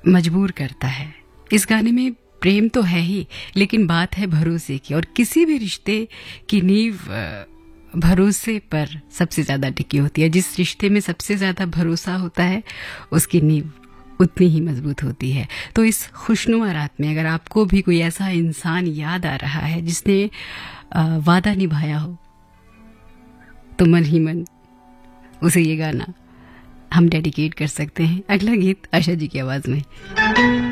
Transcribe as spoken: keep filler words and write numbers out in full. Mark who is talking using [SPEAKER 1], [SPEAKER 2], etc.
[SPEAKER 1] मजबूर करता है। इस गाने में प्रेम तो है ही, लेकिन बात है भरोसे की, और किसी भी रिश्ते की नींव भरोसे पर सबसे ज्यादा टिकी होती है। जिस रिश्ते में सबसे ज्यादा भरोसा होता है उसकी नींव उतनी ही मजबूत होती है। तो इस खुशनुमा रात में अगर आपको भी कोई ऐसा इंसान याद आ रहा है जिसने वादा निभाया हो, तो मन ही मन उसे ये गाना हम डेडिकेट कर सकते हैं। अगला गीत आशा जी की आवाज में।